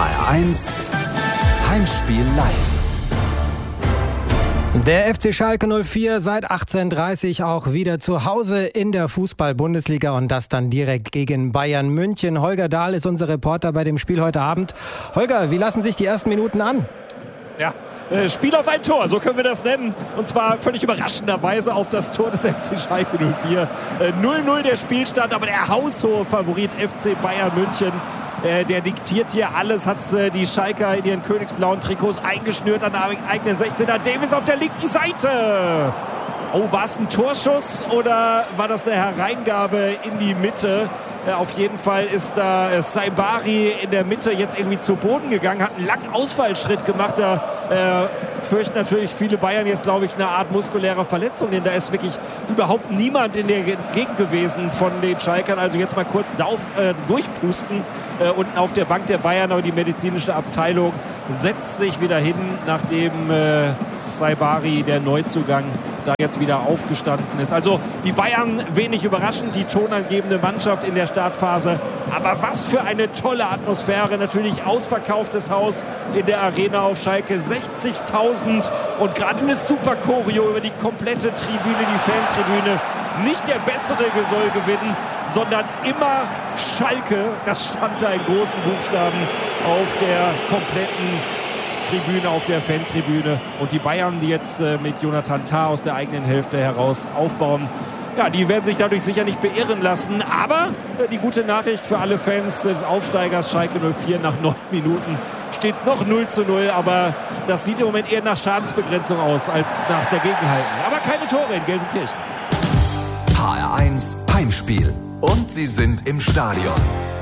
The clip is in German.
HR1 Heimspiel live. Der FC Schalke 04 seit 18:30 auch wieder zu Hause in der Fußball-Bundesliga und das dann direkt gegen Bayern München. Holger Dahl ist unser Reporter bei dem Spiel heute Abend. Holger, wie lassen sich die ersten Minuten an? Ja, Spiel auf ein Tor, so können wir das nennen. Und zwar völlig überraschenderweise auf das Tor des FC Schalke 04. 0-0 der Spielstand, aber der haushohe Favorit FC Bayern München. Der diktiert hier alles, hat die Schalker in ihren königsblauen Trikots eingeschnürt an der eigenen 16er. Davis auf der linken Seite. Oh, war es ein Torschuss oder war das eine Hereingabe in die Mitte? Auf jeden Fall ist da Saibari in der Mitte jetzt irgendwie zu Boden gegangen, hat einen langen Ausfallschritt gemacht. Da fürchten natürlich viele Bayern jetzt, glaube ich, eine Art muskulärer Verletzung, denn da ist wirklich überhaupt niemand in der Gegend gewesen von den Schalkern. Also jetzt mal kurz durchpusten. Unten auf der Bank der Bayern, aber die medizinische Abteilung setzt sich wieder hin, nachdem Saibari, der Neuzugang, da jetzt wieder aufgestanden ist. Also die Bayern wenig überraschend, die tonangebende Mannschaft in der Startphase. Aber was für eine tolle Atmosphäre. Natürlich ausverkauftes Haus in der Arena auf Schalke. 60.000 und gerade eine super Choreo über die komplette Tribüne, die Fantribüne. Nicht der Bessere soll gewinnen, sondern immer Schalke. Das stand da in großen Buchstaben auf der kompletten Tribüne, auf der Fantribüne. Und die Bayern, die jetzt mit Jonathan Tah aus der eigenen Hälfte heraus aufbauen, ja, die werden sich dadurch sicher nicht beirren lassen. Aber die gute Nachricht für alle Fans des Aufsteigers Schalke 04, nach 9 Minuten steht es noch 0:0. Aber das sieht im Moment eher nach Schadensbegrenzung aus als nach Dagegenhalten. Aber keine Tore in Gelsenkirchen. HR1 Heimspiel. Und sie sind im Stadion.